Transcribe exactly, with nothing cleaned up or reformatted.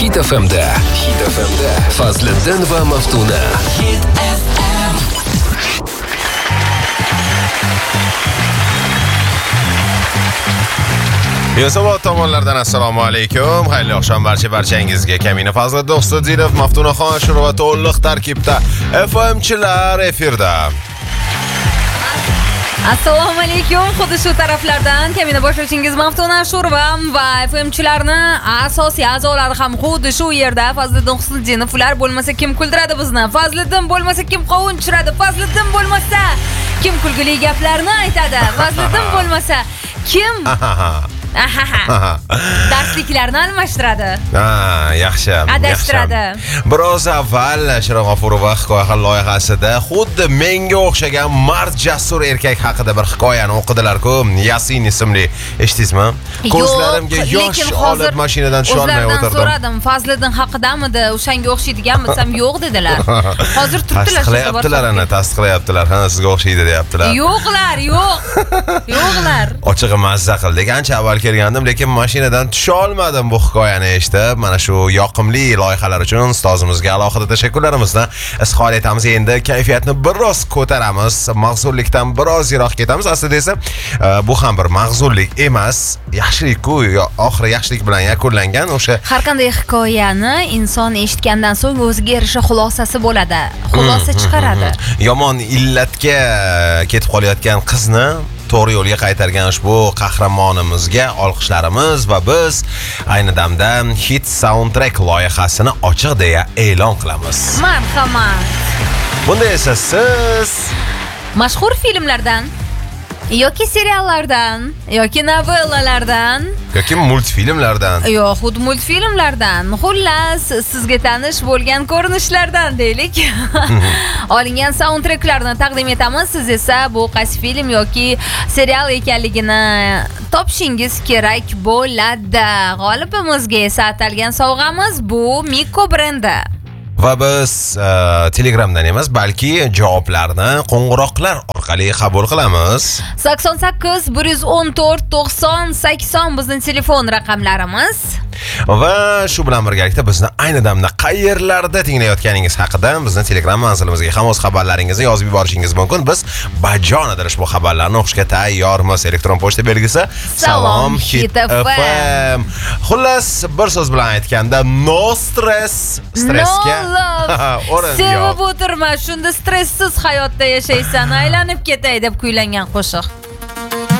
Hit F M'da Hit F M'da Fazliddin va Maftuna. Hit F M. Yunusobod tomonlardan assalomu alaykum. Xayrli oqshom barcha barchangizga. Kamina Fazliddin Do'studinov, Maftunaxon Ashurova va to'liq tarkibda F M'chilar efirda. Assalomu alaykum. Xuddi shu taraflardan Kamina boshlovchingiz Maftuna Ashurova va F M'chilarni asosiy a'zolari ham xuddi shu yerda. Fazliddin Do'studinov, ular bo'lmasa kim kuldiradi bizni? Fazliddin bo'lmasa kim qovun tushiradi? Fazliddin bo'lmasa kim kulgili gaplarni aytadi? Fazliddin bo'lmasa kim darsliklarni almashtiradi? Ha, yaxshi. Adashtiradi. Biroz avval Shirin G'ofurova hikoya loyihasida xuddi menga o'xshagan mard jasur erkak haqida bir hikoyani o'qidilar-ku. Yasin ismli. Eshitdingizmi? Ko'zlarimga yosh olib mashinadan tusha olmay o'tirdim. O'zlaridan so'radim, Fazliddin haqidamidi? O'shanga o'xshaydiganmi desam, yo'q dedilar. Hozir turibdilar. Tasdiqlayaptilar, ana tasdiqlayaptilar. Ha, sizga o'xshaydi deyaptilar. Yo'qlar, yo'q. Yo'qlar. Ochig'i mazza qildik. Ancha avval kelgandim, lekin mashinadan tusha olmadim bu hikoyani eshitib. Mana shu yoqimli loyihalar uchun ustozimizga alohida tashakkurlarimizni izhor etamiz. Endi kayfiyatni biroz ko'taramiz, mag'zurlikdan biroz yiroq ketamiz. Aslida esa bu ham bir mag'zurlik emas, yaxshilik-ku, oxiri yaxshilik bilan yakunlangan. O'sha har qanday hikoyani inson eshitgandan so'ng o'ziga yarasha xulosasi bo'ladi, xulosa chiqaradi. Yomon illatga ketib qolayotgan qizni to'g'ri yo'lga qaytargan ushbu qahramonimizga olqishlarimiz va biz ayni damda Hit Soundtrack loyihasini ochiq deya e'lon qilamiz. Marhamat. Bunda esa siz mashhur filmlardan yoki seriallardan yoki novellalardan yoki multfilmlardan yoxud multfilmlardan, xullas sizga tanish bo'lgan ko'rinishlardan deylik, olingan soundtracklarni taqdim etamiz. Siz esa bu qaysi film yoki serial ekanligini topishingiz kerak bo'ladi. G'olibimizga esa atalgan sovg'amiz bu Miko brendi. Va biz uh, Telegramdan emas, balki javoblarni qo'ng'iroqlar orqali qabul qilamiz. sakson sakkiz bir yuz o'n to'rt to'qson sakson bizning telefon raqamlarimiz. Va shu bilan birgalikda bizni ayni damda qayerlarda tinglayotganingiz haqida bizni Telegram manzilimizga ham o'z xabarlaringizni yozib yuborishingiz mumkin. Biz bajonidil ushbu xabarlarni o'qishga tayyormiz. Elektron pochta belgisi Salom Hit F M. Xullas, bir so'z bilan aytganda, no stress, stressga sevib o'tirma, shunda stresssiz hayotda yashaysan, aylanib ketay deb kuylangan qo'shiq.